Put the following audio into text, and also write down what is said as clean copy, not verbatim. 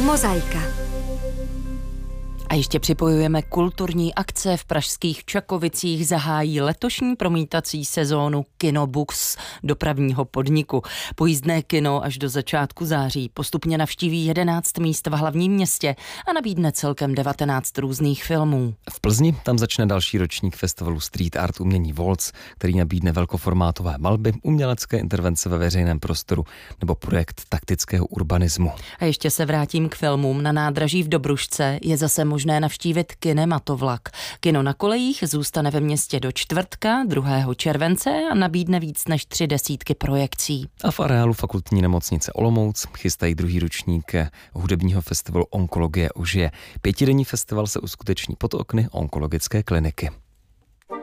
Mozaika. A ještě připojujeme kulturní akce. V pražských Čakovicích zahájí letošní promítací sezónu Kinobus dopravního podniku. Pojízdné kino až do začátku září postupně navštíví 11 míst v hlavním městě a nabídne celkem 19 různých filmů. V Plzni tam začne další ročník festivalu Street Art umění Waltz, který nabídne velkoformátové malby, umělecké intervence ve veřejném prostoru nebo projekt taktického urbanismu. A ještě se vrátím k filmům. Na nádraží v Dobrušce je zase možné navštívit Kinematovlak. Kino na kolejích zůstane ve městě do čtvrtka, 2. července a nabídne víc než 30 projekcí. A v areálu Fakultní nemocnice Olomouc chystají druhý ročník hudebního festivalu Onkologie ožije. 5denní festival se uskuteční pod okny onkologické kliniky.